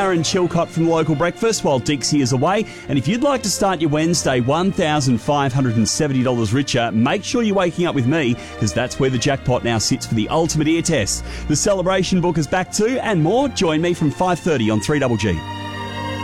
Darren Chilcott from the Local Breakfast while Dixie is away. And if you'd like to start your Wednesday $1,570 richer, make sure you're waking up with me, because that's where the jackpot now sits for the ultimate ear test. The celebration book is back too, and more. Join me from 5:30 on 3GG.